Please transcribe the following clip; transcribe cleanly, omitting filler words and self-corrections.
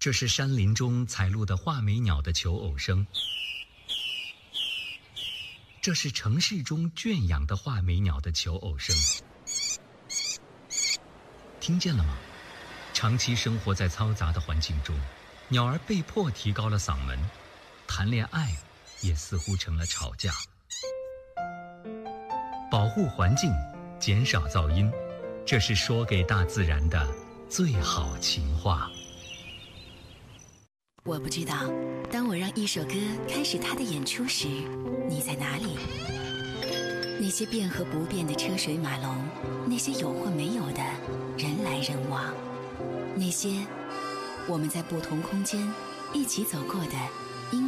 这是山林中采录的画眉鸟的求偶声，这是城市中圈养的画眉鸟的求偶声。听见了吗？长期生活在嘈杂的环境中，鸟儿被迫提高了嗓门，谈恋爱也似乎成了吵架。保护环境，减少噪音，这是说给大自然的最好情话。 我不知道，当我让一首歌开始它的演出时，你在哪里？那些变和不变的车水马龙，那些有或没有的人来人往，那些我们在不同空间一起走过的